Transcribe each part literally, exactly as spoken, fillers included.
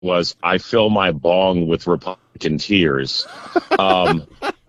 was, "I fill my bong with Republican tears." Um,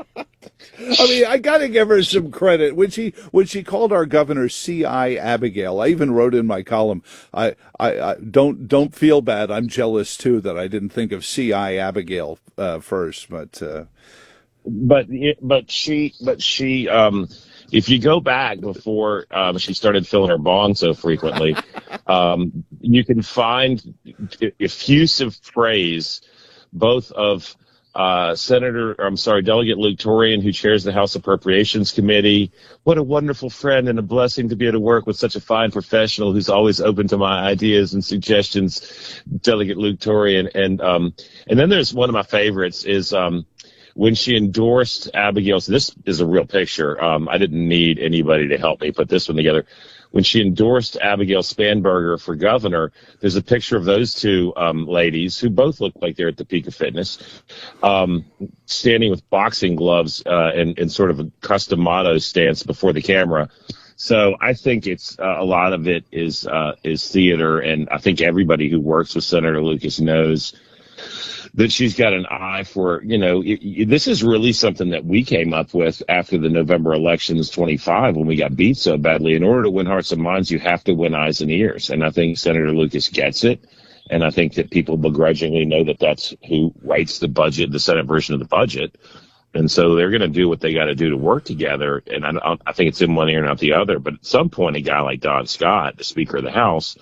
I mean, I got to give her some credit. When she when she called our governor C I Abigail, I even wrote in my column, I, I, I don't don't feel bad. I'm jealous too that I didn't think of C I Abigail uh, first. But uh, but but she but she um, if you go back before um, she started filling her bong so frequently, um, you can find effusive praise both of uh, Senator, I'm sorry, Delegate Luke Torian, who chairs the House Appropriations Committee. What a wonderful friend and a blessing to be able to work with such a fine professional who's always open to my ideas and suggestions, Delegate Luke Torian. And um, and then there's one of my favorites is um, when she endorsed Abigail. So this is a real picture. Um, I didn't need anybody to help me put this one together. When she endorsed Abigail Spanberger for governor, there's a picture of those two um, ladies who both look like they're at the peak of fitness, um, standing with boxing gloves uh, and, and sort of a custom motto stance before the camera. So I think it's uh, a lot of it is uh, is theater, and I think everybody who works with Senator Lucas knows that she's got an eye for, you know, it, it, this is really something that we came up with after the November elections twenty-five when we got beat so badly. In order to win hearts and minds, you have to win eyes and ears. And I think Senator Lucas gets it. And I think that people begrudgingly know that that's who writes the budget, the Senate version of the budget. And so they're going to do what they got to do to work together. And I, I think it's in one ear, not the other. But at some point, a guy like Don Scott, the Speaker of the House,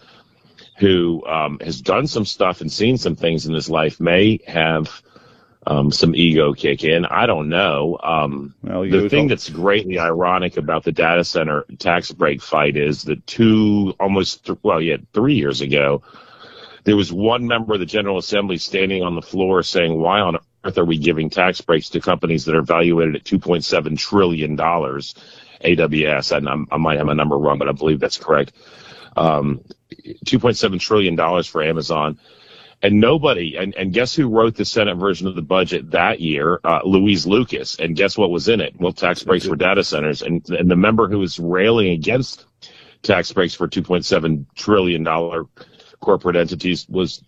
who um, has done some stuff and seen some things in his life, may have um, some ego kick in. I don't know. Um, well, the thing hope. that's greatly ironic about the data center tax break fight is that two, almost, th- well, yeah, three years ago, there was one member of the General Assembly standing on the floor saying, why on earth are we giving tax breaks to companies that are valuated at two point seven trillion dollars, A W S? And I'm, I might have my number wrong, but I believe that's correct. Um, two point seven trillion dollars for Amazon. And nobody, and, and guess who wrote the Senate version of the budget that year? Uh, Louise Lucas. And guess what was in it? Well, tax breaks for data centers. And, and the member who was railing against tax breaks for two point seven trillion dollars corporate entities was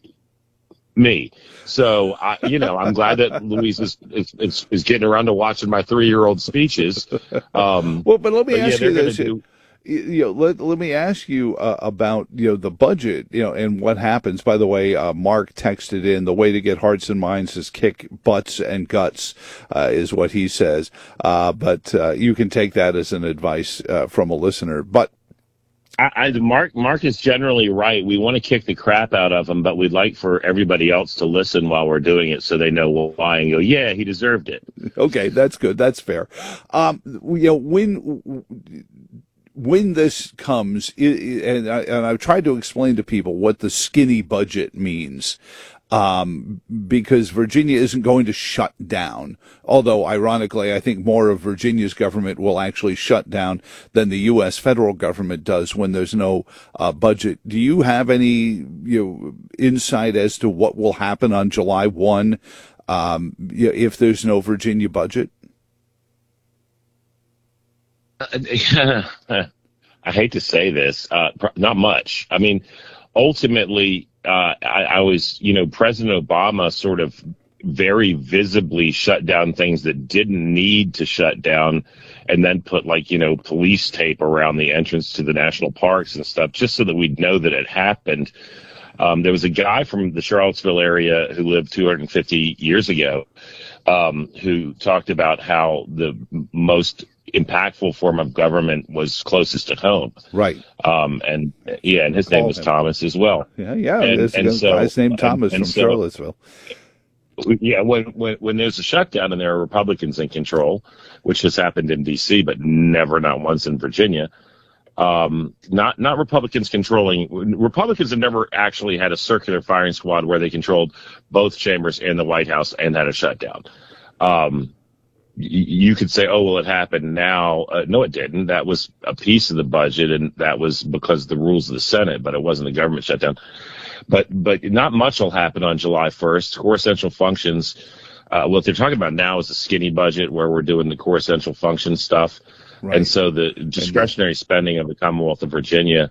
me. So, I, you know, I'm glad that Louise is, is, is getting around to watching my three-year-old speeches. Um, well, but let me but ask yeah, you this. Do, You know, let, let me ask you uh, about, you know, the budget, you know, and what happens. By the way, uh, Mark texted in, the way to get hearts and minds is kick butts and guts, uh, is what he says. Uh, but uh, you can take that as an advice uh, from a listener. But I, I, Mark, Mark is generally right. We want to kick the crap out of him, but we'd like for everybody else to listen while we're doing it so they know why and go, yeah, he deserved it. Okay, that's good. That's fair. Um, you know, when... When this comes, and, I, and I've tried to explain to people what the skinny budget means, um, because Virginia isn't going to shut down. Although, ironically, I think more of Virginia's government will actually shut down than the U S federal government does when there's no uh, budget. Do you have any, you know, insight as to what will happen on July first um, if there's no Virginia budget? I hate to say this, uh, not much. I mean, ultimately, uh, I, I was, you know, President Obama sort of very visibly shut down things that didn't need to shut down and then put like, you know, police tape around the entrance to the national parks and stuff just so that we'd know that it happened. Um, there was a guy from the Charlottesville area who lived two hundred fifty years ago um, who talked about how the most impactful form of government was closest to home. Right. Um, and yeah, and his Call name was him. Thomas as well. Yeah, yeah. And, This and so, guy's named Thomas and, and from so, Charlottesville. Yeah, when, when when there's a shutdown and there are Republicans in control, which has happened in D C, but never, not once in Virginia. Um, not not Republicans controlling. Republicans have never actually had a circular firing squad where they controlled both chambers and the White House and had a shutdown. Um, you could say, oh, well, it happened now. Uh, no, it didn't. That was a piece of the budget, and that was because of the rules of the Senate, but it wasn't a government shutdown. But but not much will happen on July first. Core essential functions, uh, what they're talking about now is a skinny budget where we're doing the core essential function stuff. Right. And so the discretionary spending of the Commonwealth of Virginia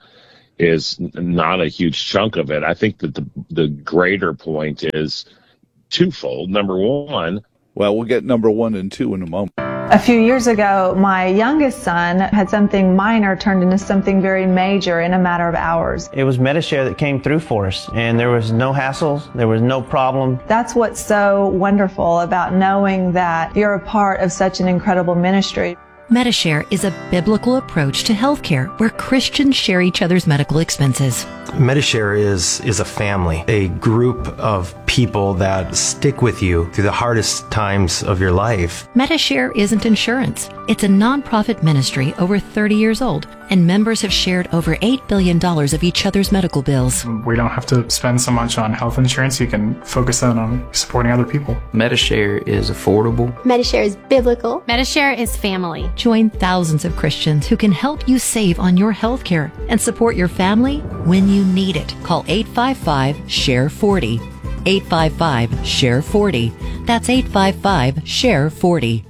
is not a huge chunk of it. I think that the the greater point is twofold. Number one, well, we'll get number one and two in a moment. A few years ago, my youngest son had something minor turned into something very major in a matter of hours. It was Medi-Share that came through for us, and there was no hassles, there was no problem. That's what's so wonderful about knowing that you're a part of such an incredible ministry. Medi-Share is a biblical approach to healthcare where Christians share each other's medical expenses. Medi-Share is is a family, a group of people that stick with you through the hardest times of your life. Medi-Share isn't insurance. It's a nonprofit ministry over thirty years old, and members have shared over eight billion dollars of each other's medical bills. We don't have to spend so much on health insurance. You can focus that on supporting other people. Medi-Share is affordable. Medi-Share is biblical. Medi-Share is family. Join thousands of Christians who can help you save on your health care and support your family when you need it. Call eight five five, S H A R E forty. eight five five, S H A R E forty. That's eight five five, S H A R E forty.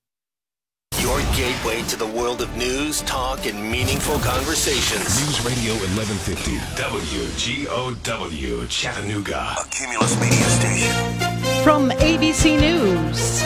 Your gateway to the world of news, talk, and meaningful conversations. News Radio eleven fifty, W G O W, Chattanooga. A Cumulus media station. From A B C News,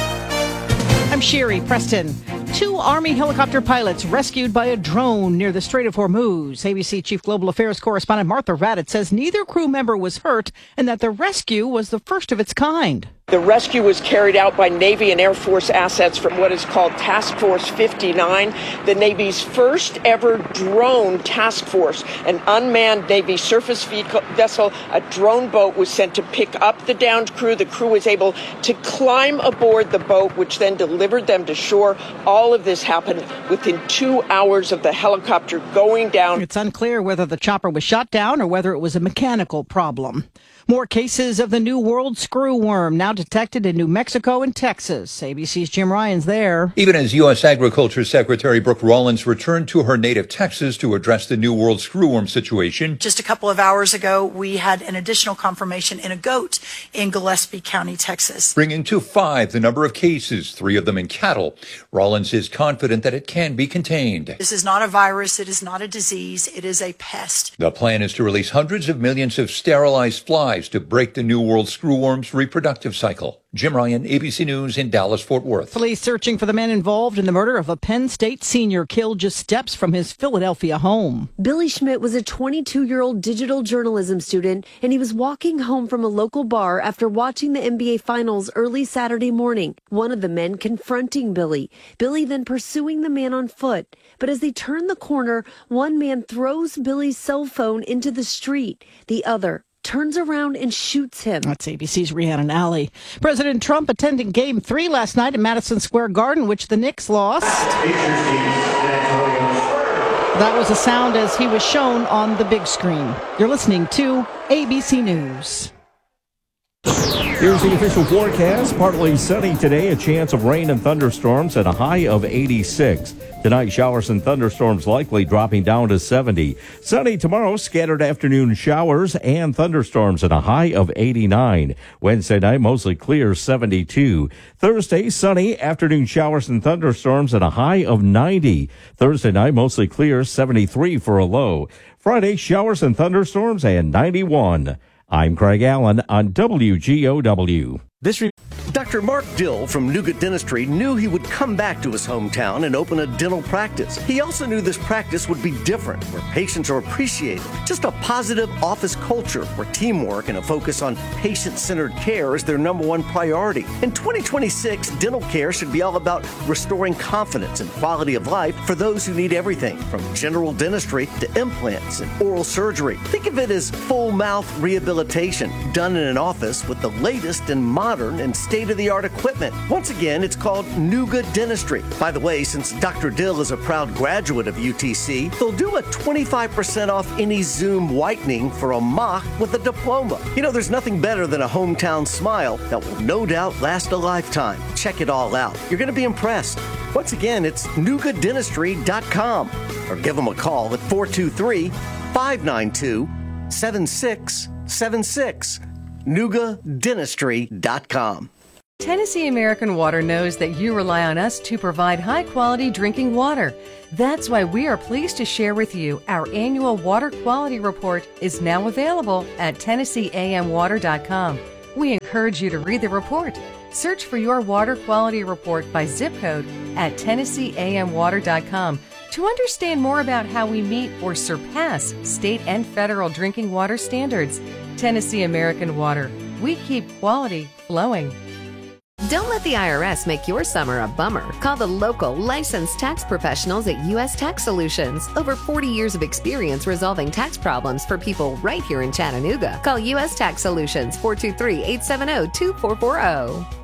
I'm Sherry Preston. Two Army helicopter pilots rescued by a drone near the Strait of Hormuz. A B C Chief Global Affairs correspondent Martha Raddatz says neither crew member was hurt and that the rescue was the first of its kind. The rescue was carried out by Navy and Air Force assets from what is called Task Force fifty-nine, the Navy's first ever drone task force. An unmanned Navy surface vessel, a drone boat, was sent to pick up the downed crew. The crew was able to climb aboard the boat, which then delivered them to shore. All of this happened within two hours of the helicopter going down. It's unclear whether the chopper was shot down or whether it was a mechanical problem. More cases of the New World screwworm now detected in New Mexico and Texas. A B C's Jim Ryan's there. Even as U S Agriculture Secretary Brooke Rollins returned to her native Texas to address the New World screwworm situation. Just a couple of hours ago, we had an additional confirmation in a goat in Gillespie County, Texas. Bringing to five the number of cases, three of them in cattle. Rollins is confident that it can be contained. This is not a virus. It is not a disease. It is a pest. The plan is to release hundreds of millions of sterilized flies to break the New World screwworm's reproductive cycle. Jim Ryan, A B C News in Dallas-Fort Worth. Police searching for the men involved in the murder of a Penn State senior killed just steps from his Philadelphia home. Billy Schmidt was a twenty-two-year-old digital journalism student, and he was walking home from a local bar after watching the N B A Finals early Saturday morning. One of the men confronting Billy. Billy then pursuing the man on foot. But as they turn the corner, one man throws Billy's cell phone into the street. The other turns around and shoots him. That's A B C's Rhiannon Alley. President Trump attending Game three last night at Madison Square Garden, which the Knicks lost. That was a sound as he was shown on the big screen. You're listening to A B C News. Here's the official forecast. Partly sunny today, a chance of rain and thunderstorms at a high of eighty-six. Tonight, showers and thunderstorms likely dropping down to seventy. Sunny tomorrow, scattered afternoon showers and thunderstorms at a high of eighty-nine. Wednesday night, mostly clear, seventy-two. Thursday, sunny, afternoon showers and thunderstorms at a high of ninety. Thursday night, mostly clear, seventy-three for a low. Friday, showers and thunderstorms and ninety-one. I'm Craig Allen on W G O W. This re- Doctor Mark Dill from Nuga Dentistry knew he would come back to his hometown and open a dental practice. He also knew this practice would be different, where patients are appreciated. Just a positive office culture where teamwork and a focus on patient-centered care is their number one priority. In twenty twenty-six, dental care should be all about restoring confidence and quality of life for those who need everything from general dentistry to implants and oral surgery. Think of it as full mouth rehabilitation done in an office with the latest and modern modern and state-of-the-art equipment. Once again, it's called Nuga Dentistry. By the way, since Doctor Dill is a proud graduate of U T C, they'll do a twenty-five percent off any Zoom whitening for a mock with a diploma. You know, there's nothing better than a hometown smile that will no doubt last a lifetime. Check it all out. You're going to be impressed. Once again, it's nuga dentistry dot com or give them a call at four two three, five nine two, seven six seven six. nuga dentistry dot com. Tennessee American Water knows that you rely on us to provide high-quality drinking water. That's why we are pleased to share with you our annual water quality report is now available at Tennessee A M water dot com. We encourage you to read the report. Search for your water quality report by zip code at Tennessee A M water dot com to understand more about how we meet or surpass state and federal drinking water standards. Tennessee American Water. We keep quality flowing. Don't let the I R S make your summer a bummer. Call the local licensed tax professionals at U S Tax Solutions. Over forty years of experience resolving tax problems for people right here in Chattanooga. Call U S Tax Solutions, four two three, eight seven zero, two four four zero.